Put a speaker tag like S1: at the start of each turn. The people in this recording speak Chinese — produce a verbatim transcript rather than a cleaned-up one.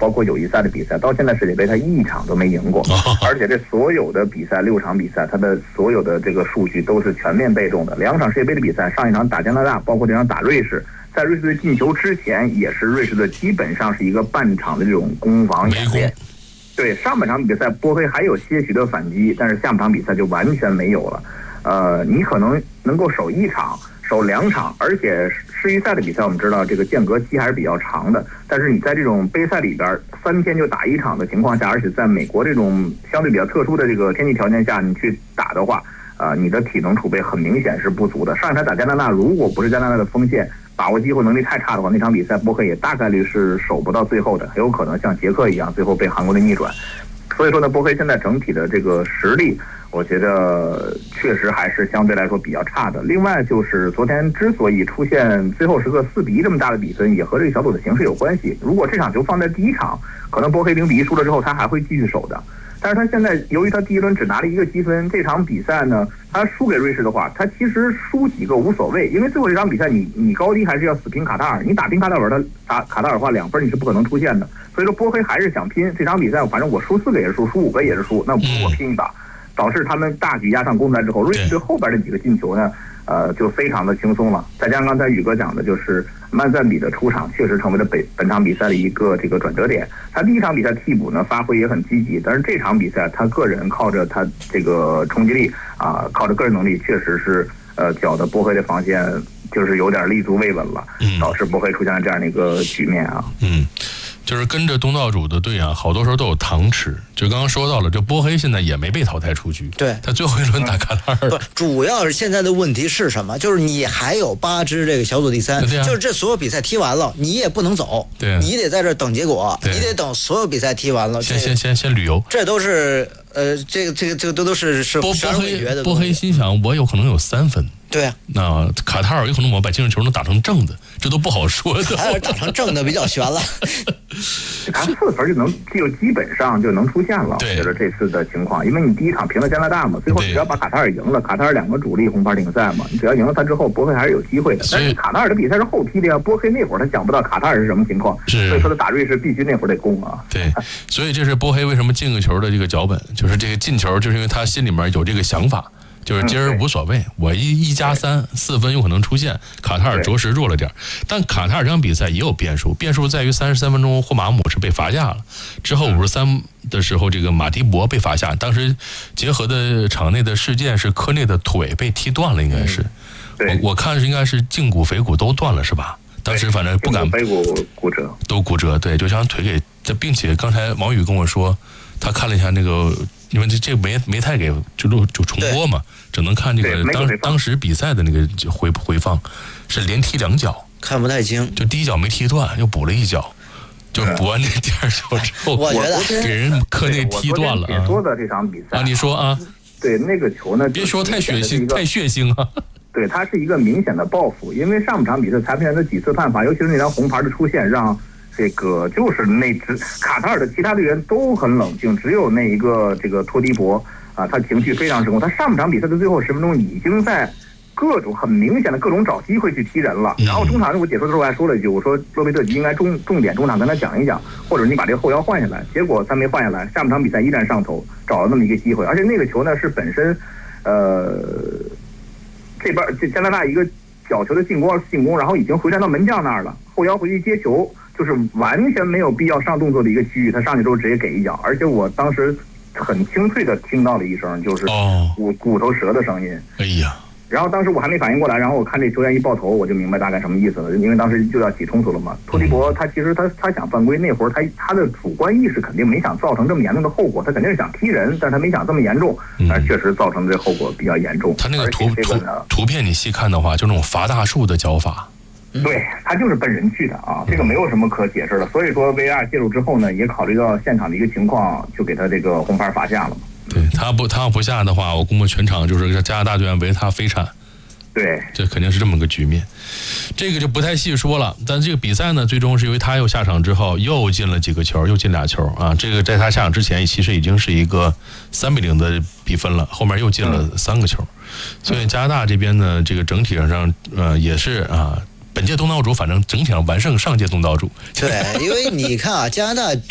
S1: 包括友谊赛的比赛，到现在世界杯他一场都没赢过，而且这所有的比赛六场比赛，他的所有的这个数据都是全面被动的。两场世界杯的比赛，上一场打加拿大，包括这场打瑞士，在瑞士队进球之前，也是瑞士队基本上是一个半场的这种攻防演练。对，上半场比赛波黑还有些许的反击，但是下半场比赛就完全没有了。呃，你可能能够守一场。守两场，而且世预赛的比赛我们知道这个间隔期还是比较长的，但是你在这种杯赛里边三天就打一场的情况下，而且在美国这种相对比较特殊的这个天气条件下，你去打的话，呃，你的体能储备很明显是不足的。上一场打加拿大，如果不是加拿大的锋线把握机会能力太差的话，那场比赛波黑也大概率是守不到最后的，很有可能像捷克一样最后被韩国队逆转。所以说呢，波黑现在整体的这个实力，我觉得确实还是相对来说比较差的。另外就是昨天之所以出现最后时刻四比一这么大的比分，也和这个小组的形势有关系。如果这场球放在第一场，可能波黑零比一输了之后，他还会继续守的。但是他现在由于他第一轮只拿了一个积分，这场比赛呢，他输给瑞士的话，他其实输几个无所谓，因为最后这场比赛你你高低还是要死拼卡塔尔，你打拼卡塔尔，他打卡塔尔的话两分你是不可能出现的。所以说波黑还是想拼这场比赛，反正我输四个也是输，输五个也是输，那不如我拼一把。导致他们大局压上攻出来之后，瑞士队后边的几个进球呢，呃，就非常的轻松了。再加上刚才宇哥讲的，就是曼赞比的出场确实成为了本本场比赛的一个这个转折点。他第一场比赛替补呢发挥也很积极，但是这场比赛他个人靠着他这个冲击力啊、呃，靠着个人能力，确实是呃搅得波黑的防线就是有点立足未稳了，导致波黑出现了这样的一个局面啊。
S2: 嗯。就是跟着东道主的队啊，好多时候都有糖吃。就刚刚说到了，这波黑现在也没被淘汰出局。
S3: 对，
S2: 他最后一轮打卡塔尔。
S3: 不，主要是现在的问题是什么？就是你还有八支这个小组第三，
S2: 啊、
S3: 就是这所有比赛踢完了，你也不能走，
S2: 对、啊，
S3: 你得在这等结果，你得等所有比赛踢完了。
S2: 先先先先旅游，
S3: 这都是呃，这个这个这个都都是是
S2: 波波黑波黑心想，我有可能有三分。
S3: 对啊，
S2: 那卡塔尔有可能我把净胜球能打成正的，这都不好说的。
S3: 卡塔尔打成正的比较悬了，
S1: 打四分就能就基本上就能出现了。我觉得这次的情况，因为你第一场平了加拿大嘛，最后只要把卡塔尔赢了，卡塔尔两个主力红牌顶赛嘛，你只要赢了他之后，波黑还是有机会的。但是卡塔尔的比赛是后踢的呀，波黑那会儿他想不到卡塔尔是什么情况，所以说他打瑞士必须那会儿得攻啊。
S2: 对，所以这是波黑为什么进个球的这个脚本，就是这个进球，就是因为他心里面有这个想法。就是今儿无所谓，我一一加三四分有可能出现。卡塔尔着实弱了点，但卡塔尔这场比赛也有变数，变数在于三十三分钟霍马姆是被罚下了，之后五十三的时候这个马迪博被罚下，当时结合的场内的事件是科内的腿被踢断了，应该是，
S1: 嗯、
S2: 我我看是应该是胫骨腓骨都断了是吧？当时反正不敢，
S1: 腓骨骨折
S2: 都骨折，对，就将腿给，并且刚才王宇跟我说，他看了一下那个。因为这这没没太给就录就重播嘛，只能看这个当当时比赛的那个回回放，是连踢两脚，
S3: 看不太清。
S2: 就第一脚没踢断，又补了一脚，就补完那第二脚之后，
S3: 我觉得
S2: 给人科内踢断了啊。
S1: 说的这场比赛
S2: 啊，你说啊，
S1: 对那个球呢，
S2: 别说太血腥，太血腥啊。
S1: 对，它是一个明显的报复，因为上半场比赛裁判员的几次判罚，尤其是那张红牌的出现，让。这个就是那支卡塔尔的其他队员都很冷静，只有那一个这个托迪博啊，他情绪非常失控。他上半场比赛的最后十分钟已经在各种很明显的各种找机会去踢人了。然后中场我解说的时候还说了一句，我说洛贝特吉应该重重点中场跟他讲一讲，或者你把这个后腰换下来。结果他没换下来，下半场比赛依然上头，找了那么一个机会。而且那个球呢是本身，呃，这边这加拿大一个角球的进攻进攻，然后已经回传到门将那儿了，后腰回去接球。就是完全没有必要上动作的一个区域，他上去之后直接给一脚，而且我当时很清脆的听到了一声，就是骨骨头折的声音。
S2: 哎呀！
S1: 然后当时我还没反应过来，然后我看这球员一抱头，我就明白大概什么意思了，因为当时就要起冲突了嘛。托迪博他其实他他想犯规，那会儿他他的主观意识肯定没想造成这么严重的后果，他肯定是想踢人，但是他没想这么严重，但是确实造成这后果比较严重。
S2: 他那个图图图片你细看的话，就那种伐大树的脚法。
S1: 对，他就是奔人去的啊，这个没有什么可解释的。所以说 V R 介入之后呢，也考虑到现场的一个情况，就给他这个红牌罚下了。
S2: 对他不，他要不下的话，我估摸全场就是加拿大队员围他飞铲。
S1: 对，
S2: 这肯定是这么个局面。这个就不太细说了。但这个比赛呢，最终是因为他又下场之后又进了几个球，又进俩球啊。这个在他下场之前，其实已经是一个三比零的比分了，后面又进了三个球。所以加拿大这边呢，这个整体上呃也是啊。本届东道主，反正整体上完胜上届东道主。
S3: 对，因为你看啊，加拿大